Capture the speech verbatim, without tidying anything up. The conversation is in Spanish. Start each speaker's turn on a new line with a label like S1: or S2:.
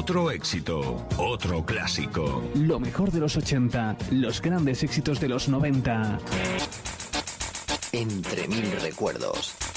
S1: Otro éxito, otro clásico.
S2: Lo mejor de los ochenta, los grandes éxitos de los noventa.
S3: Entre mil recuerdos.